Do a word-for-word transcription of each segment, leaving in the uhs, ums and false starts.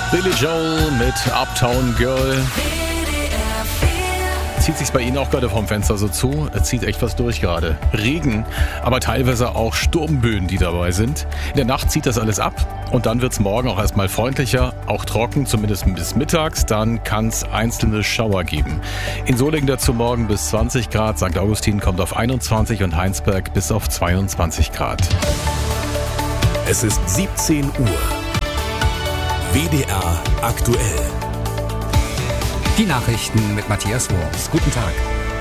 Billy Joel mit Uptown Girl. Zieht sich's bei Ihnen auch gerade vom Fenster so zu? Es zieht echt was durch gerade. Regen, aber teilweise auch Sturmböen, die dabei sind. In der Nacht zieht das alles ab und dann wird's morgen auch erstmal freundlicher, auch trocken, zumindest bis mittags. Dann kann's einzelne Schauer geben. In Solingen dazu morgen bis zwanzig Grad, Sankt Augustin kommt auf einundzwanzig und Heinsberg bis auf zweiundzwanzig Grad. Es ist siebzehn Uhr. W D R aktuell. Die Nachrichten mit Matthias Wurms. Guten Tag.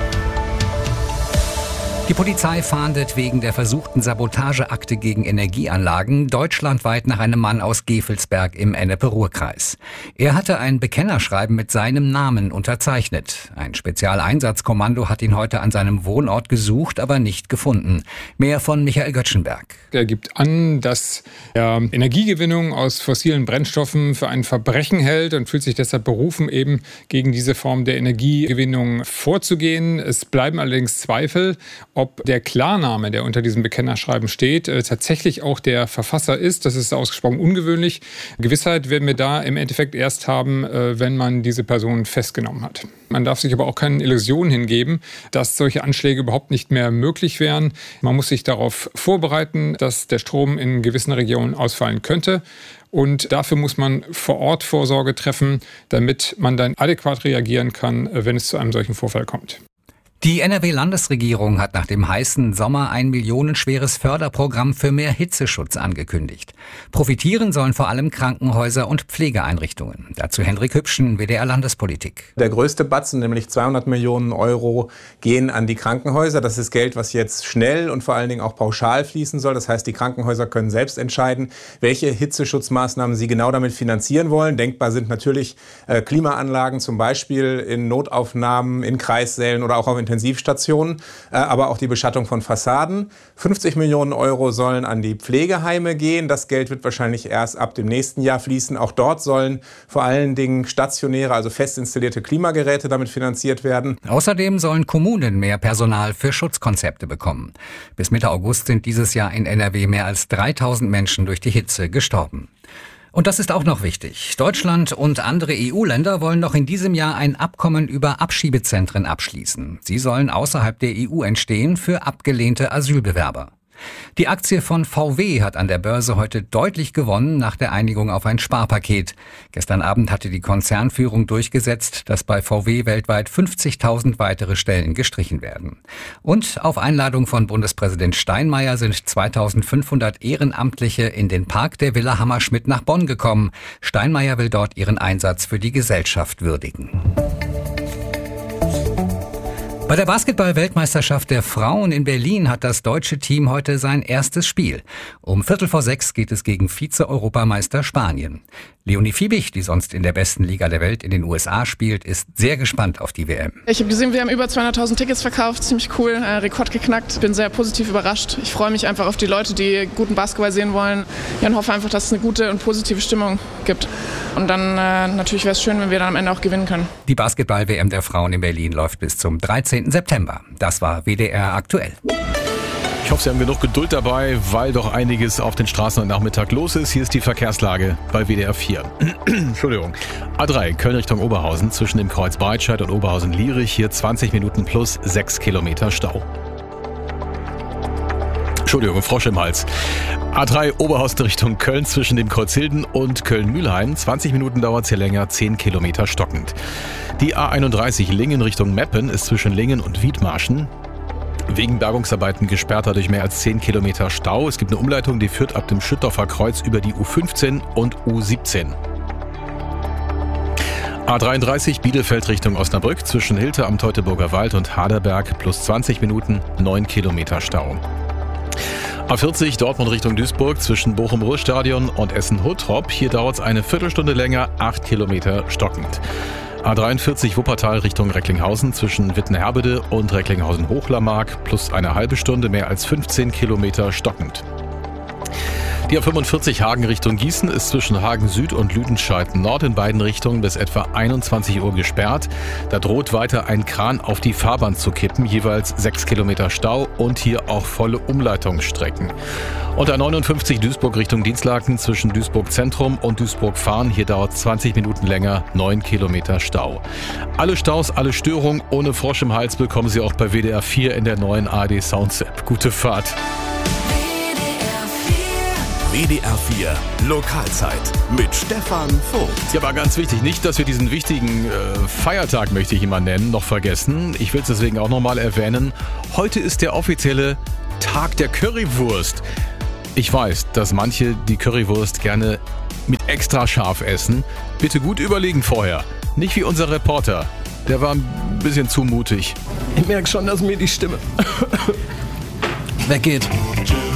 Die Polizei fahndet wegen der versuchten Sabotageakte gegen Energieanlagen deutschlandweit nach einem Mann aus Gevelsberg im Ennepe-Ruhr-Kreis. Er hatte ein Bekennerschreiben mit seinem Namen unterzeichnet. Ein Spezialeinsatzkommando hat ihn heute an seinem Wohnort gesucht, aber nicht gefunden. Mehr von Michael Göttschenberg. Er gibt an, dass er Energiegewinnung aus fossilen Brennstoffen für ein Verbrechen hält und fühlt sich deshalb berufen, eben gegen diese Form der Energiegewinnung vorzugehen. Es bleiben allerdings Zweifel, ob der Klarname, der unter diesem Bekennerschreiben steht, äh, tatsächlich auch der Verfasser ist. Das ist ausgesprochen ungewöhnlich. Gewissheit werden wir da im Endeffekt erst haben, äh, wenn man diese Person festgenommen hat. Man darf sich aber auch keine Illusionen hingeben, dass solche Anschläge überhaupt nicht mehr möglich wären. Man muss sich darauf vorbereiten, dass der Strom in gewissen Regionen ausfallen könnte. Und dafür muss man vor Ort Vorsorge treffen, damit man dann adäquat reagieren kann, wenn es zu einem solchen Vorfall kommt. Die N R W-Landesregierung hat nach dem heißen Sommer ein millionenschweres Förderprogramm für mehr Hitzeschutz angekündigt. Profitieren sollen vor allem Krankenhäuser und Pflegeeinrichtungen. Dazu Hendrik Hübschen, W D R Landespolitik. Der größte Batzen, nämlich zweihundert Millionen Euro, gehen an die Krankenhäuser. Das ist Geld, was jetzt schnell und vor allen Dingen auch pauschal fließen soll. Das heißt, die Krankenhäuser können selbst entscheiden, welche Hitzeschutzmaßnahmen sie genau damit finanzieren wollen. Denkbar sind natürlich äh, Klimaanlagen, zum Beispiel in Notaufnahmen, in Kreissälen oder auch auf Intensivstationen, aber auch die Beschattung von Fassaden. fünfzig Millionen Euro sollen an die Pflegeheime gehen. Das Geld wird wahrscheinlich erst ab dem nächsten Jahr fließen. Auch dort sollen vor allen Dingen stationäre, also fest installierte Klimageräte damit finanziert werden. Außerdem sollen Kommunen mehr Personal für Schutzkonzepte bekommen. Bis Mitte August sind dieses Jahr in N R W mehr als dreitausend Menschen durch die Hitze gestorben. Und das ist auch noch wichtig. Deutschland und andere E U-Länder wollen noch in diesem Jahr ein Abkommen über Abschiebezentren abschließen. Sie sollen außerhalb der E U entstehen für abgelehnte Asylbewerber. Die Aktie von V W hat an der Börse heute deutlich gewonnen nach der Einigung auf ein Sparpaket. Gestern Abend hatte die Konzernführung durchgesetzt, dass bei V W weltweit fünfzigtausend weitere Stellen gestrichen werden. Und auf Einladung von Bundespräsident Steinmeier sind zweitausendfünfhundert Ehrenamtliche in den Park der Villa Hammerschmidt nach Bonn gekommen. Steinmeier will dort ihren Einsatz für die Gesellschaft würdigen. Bei der Basketball-Weltmeisterschaft der Frauen in Berlin hat das deutsche Team heute sein erstes Spiel. Um Viertel vor sechs geht es gegen Vize-Europameister Spanien. Leonie Fiebig, die sonst in der besten Liga der Welt in den U S A spielt, ist sehr gespannt auf die W M. Ich habe gesehen, wir haben über zweihunderttausend Tickets verkauft, ziemlich cool, äh, Rekord geknackt. Bin sehr positiv überrascht. Ich freue mich einfach auf die Leute, die guten Basketball sehen wollen. Ja, und hoffe einfach, dass es eine gute und positive Stimmung gibt. Und dann äh, natürlich wäre es schön, wenn wir dann am Ende auch gewinnen können. Die Basketball-W M der Frauen in Berlin läuft bis zum dreizehnten September. Das war W D R aktuell. Ich hoffe, Sie haben genug Geduld dabei, weil doch einiges auf den Straßen heute Nachmittag los ist. Hier ist die Verkehrslage bei W D R vier. Entschuldigung. A drei, Köln Richtung Oberhausen, zwischen dem Kreuz Breitscheid und Oberhausen-Lierich. Hier zwanzig Minuten plus sechs Kilometer Stau. Entschuldigung, Frosch im Hals. A drei Oberhausen Richtung Köln zwischen dem Kreuz Hilden und Köln-Mühlheim. zwanzig Minuten dauert es hier länger, zehn Kilometer stockend. Die A einunddreißig Lingen Richtung Meppen ist zwischen Lingen und Wiedmarschen wegen Bergungsarbeiten gesperrt, dadurch mehr als zehn Kilometer Stau. Es gibt eine Umleitung, die führt ab dem Schüttorfer Kreuz über die U fünfzehn und U siebzehn. A dreiunddreißig Bielefeld Richtung Osnabrück zwischen Hilte am Teutoburger Wald und Haderberg plus zwanzig Minuten, neun Kilometer Stau. A vierzig Dortmund Richtung Duisburg zwischen Bochum-Ruhrstadion und Essen-Huttrop. Hier dauert es eine Viertelstunde länger, acht Kilometer stockend. A dreiundvierzig Wuppertal Richtung Recklinghausen zwischen Wittenherbede und Recklinghausen-Hochlermark plus eine halbe Stunde, mehr als fünfzehn Kilometer stockend. Die A fünfundvierzig Hagen Richtung Gießen ist zwischen Hagen Süd und Lüdenscheid Nord in beiden Richtungen bis etwa einundzwanzig Uhr gesperrt. Da droht weiter ein Kran auf die Fahrbahn zu kippen, jeweils sechs Kilometer Stau und hier auch volle Umleitungsstrecken. Und A neunundfünfzig Duisburg Richtung Dienstlaken zwischen Duisburg Zentrum und Duisburg Fahren. Hier dauert zwanzig Minuten länger, neun Kilometer Stau. Alle Staus, alle Störungen ohne Frosch im Hals bekommen Sie auch bei W D R vier in der neuen A R D Sounds App. Gute Fahrt. W D R vier Lokalzeit mit Stefan Vogt. Ja, aber ganz wichtig, nicht, dass wir diesen wichtigen äh, Feiertag, möchte ich ihn mal nennen, noch vergessen. Ich will es deswegen auch nochmal erwähnen. Heute ist der offizielle Tag der Currywurst. Ich weiß, dass manche die Currywurst gerne mit extra scharf essen. Bitte gut überlegen vorher. Nicht wie unser Reporter. Der war ein bisschen zu mutig. Ich merke schon, dass mir die Stimme weggeht.